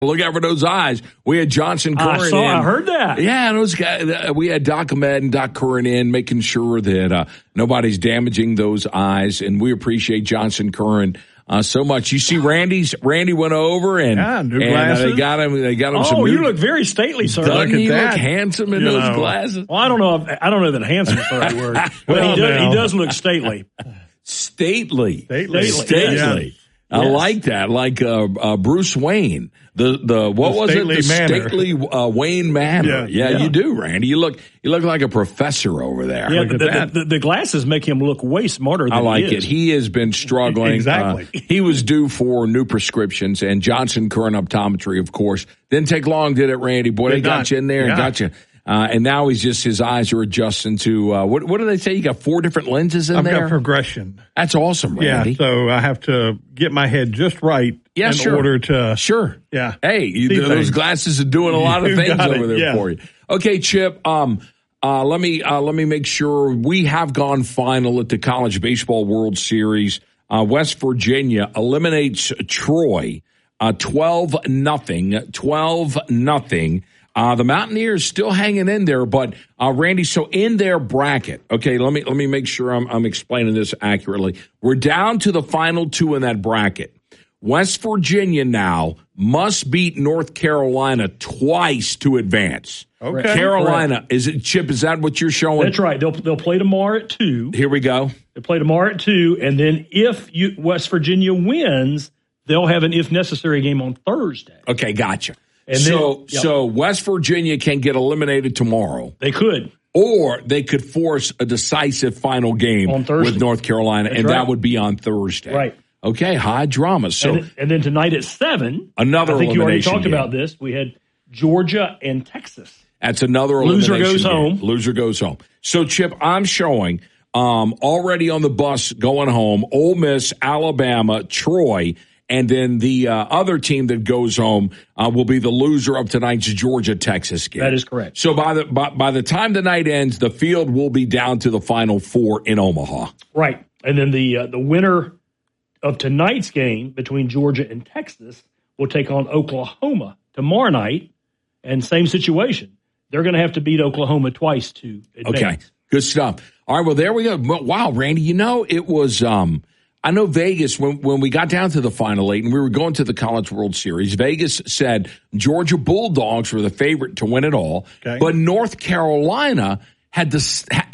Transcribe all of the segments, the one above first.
Look out for those eyes. We had Johnson Curran in. I heard that. Yeah, and those guys, we had Doc Ahmed and Doc Curran in, making sure that nobody's damaging those eyes. And we appreciate Johnson Curran so much. You see, Randy went over and new glasses. They got him. Some you look very stately, sir. Doesn't Look he at that. look handsome in those glasses? Well, I don't know that handsome is the right word, but he does look stately. Stately. Yes. I like that. Like Bruce Wayne. The stately Wayne Manor. Yeah, you do, Randy. You look like a professor over there. Yeah, the glasses make him look way smarter than he is. I like it. He has been struggling. Exactly. He was due for new prescriptions, and Johnson Curran Optometry, of course. Didn't take long, did it, Randy? Boy, they got you in there and got you. And now his eyes are adjusting to, what do they say? You got 4 different lenses in there? I've got progression. That's awesome, Randy. Yeah, so I have to get my head just right in order to. Sure. Yeah. Hey, those glasses are doing a lot of things over there for you. Okay, Chip, let me make sure we have gone final at the College Baseball World Series. West Virginia eliminates Troy 12-0. The Mountaineers still hanging in there, but Randy, so in their bracket, okay, let me make sure I'm explaining this accurately. We're down to the final 2 in that bracket. West Virginia now must beat North Carolina twice to advance. Okay. Carolina, is it, Chip, is that what you're showing? That's right. They'll play tomorrow at 2. Here we go. They play tomorrow at 2, and then if West Virginia wins, they'll have an if necessary game on Thursday. Okay, gotcha. And so West Virginia can get eliminated tomorrow. They could. Or they could force a decisive final game on Thursday with North Carolina, that would be on Thursday. Right. Okay, high drama. So, and then tonight at 7, another elimination. I think you already talked game. about this. We had Georgia and Texas. That's another elimination. Loser goes home. Loser goes home. So, Chip, I'm showing already on the bus going home, Ole Miss, Alabama, Troy, and then the other team that goes home will be the loser of tonight's Georgia-Texas game. That is correct. So by the time the night ends, the field will be down to the Final 4 in Omaha. Right. And then the winner of tonight's game between Georgia and Texas will take on Oklahoma tomorrow night, and same situation. They're going to have to beat Oklahoma twice to advance. Okay, good stuff. All right, well, there we go. Wow, Randy, it was I know Vegas, when we got down to the Final 8 and we were going to the College World Series, Vegas said Georgia Bulldogs were the favorite to win it all, but North Carolina had the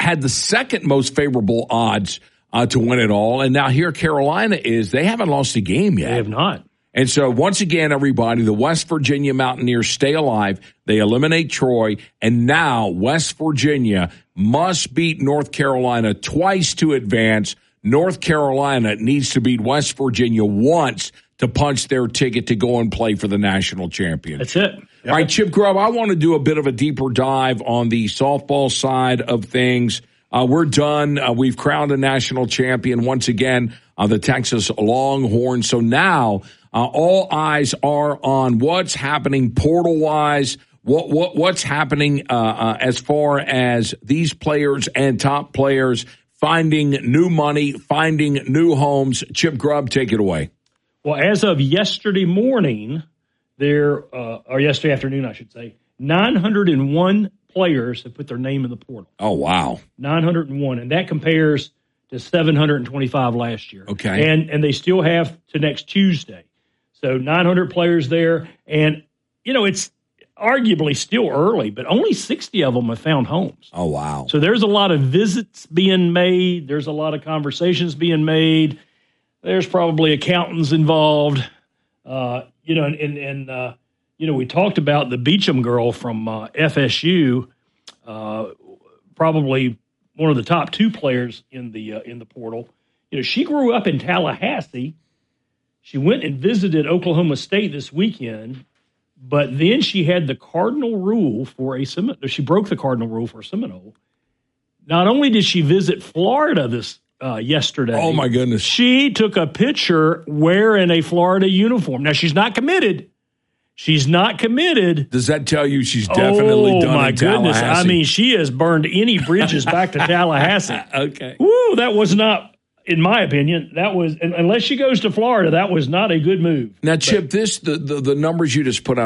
second most favorable odds to win it all, and now here Carolina is. They haven't lost a game yet. They have not. And so, once again, everybody, the West Virginia Mountaineers stay alive. They eliminate Troy, and now West Virginia must beat North Carolina twice to advance. North Carolina needs to beat West Virginia once to punch their ticket to go and play for the national championship. That's it. Yep. All right, Chip Grubb, I want to do a bit of a deeper dive on the softball side of things. We're done. We've crowned a national champion once again, the Texas Longhorns. So now all eyes are on what's happening portal-wise, what's happening as far as these players and top players finding new money, finding new homes. Chip Grubb, take it away. Well, as of yesterday morning, or yesterday afternoon, I should say, 901 players have put their name in the portal. Oh, wow. 901, and that compares to 725 last year. Okay. And they still have to next Tuesday. So 900 players there, and, it's arguably still early, but only 60 of them have found homes. Oh, wow. So there's a lot of visits being made. There's a lot of conversations being made. There's probably accountants involved. We talked about the Beecham girl from FSU, probably one of the top 2 players in the portal. She grew up in Tallahassee. She went and visited Oklahoma State this weekend, but then she had the cardinal rule for a Seminole. She broke the cardinal rule for a Seminole. Not only did she visit Florida yesterday. Oh, my goodness. She took a picture wearing a Florida uniform. Now, she's not committed. Does that tell you she's definitely done my in goodness. Tallahassee? I mean, she has burned any bridges back to Tallahassee. Okay. Woo, that was not in my opinion, that was, unless she goes to Florida, that was not a good move. Now, Chip, the numbers you just put out